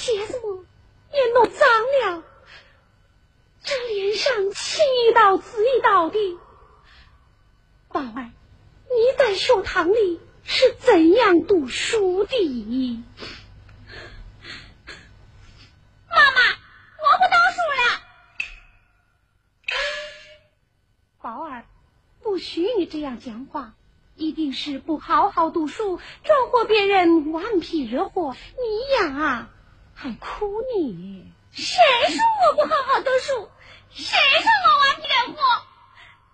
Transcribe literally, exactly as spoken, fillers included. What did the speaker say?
鞋子么也弄脏了，这脸上青一道紫一道的。宝儿，你在学堂里是怎样读书的？ 妈妈，我不读书了。 宝儿，不许你这样讲话，一定是不好好读书，招呼别人顽皮惹祸，你呀还哭你。 谁说我不好好读书？谁说我顽皮惹祸？